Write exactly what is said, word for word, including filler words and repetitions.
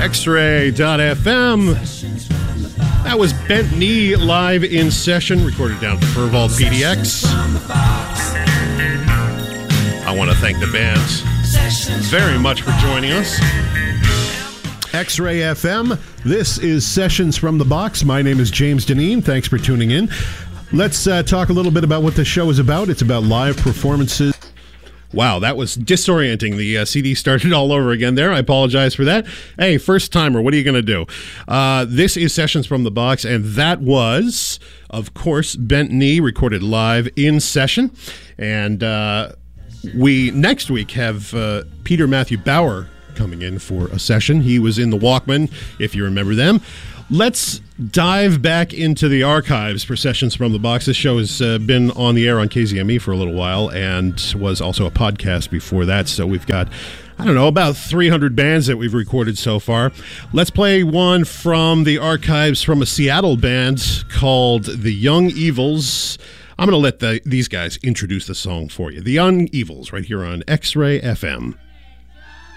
X-Ray dot F M. That was Bent Knee live in session, recorded down at Furvault P D X. I want to thank the bands very much for joining us. X-Ray F M, this is Sessions from the Box. My name is James Deneen. Thanks for tuning in. Let's uh, talk a little bit about what the show is about. It's about live performances. Wow, that was disorienting. The uh, C D started all over again there. I apologize for that. Hey, first timer, what are you going to do? Uh, this is Sessions from the Box, and that was, of course, Bent Knee, recorded live in session. And uh, we, next week, have uh, Peter Matthew Bauer coming in for a session. He was in the Walkman, if you remember them. Let's dive back into the archives for Sessions from the Box. This show has uh, been on the air on K Z M E for a little while and was also a podcast before that. So we've got, I don't know, about three hundred bands that we've recorded so far. Let's play one from the archives from a Seattle band called The Young Evils. I'm going to let the, these guys introduce the song for you. The Young Evils, right here on X-Ray F M.